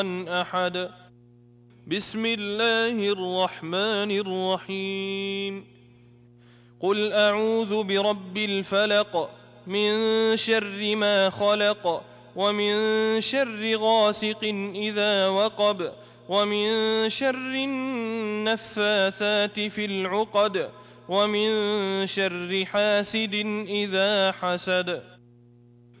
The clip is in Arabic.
أحد. بسم الله الرحمن الرحيم. قل أعوذ برب الفلق من شر ما خلق ومن شر غاسق إذا وقب ومن شر النفاثات في العقد ومن شر حاسد إذا حسد.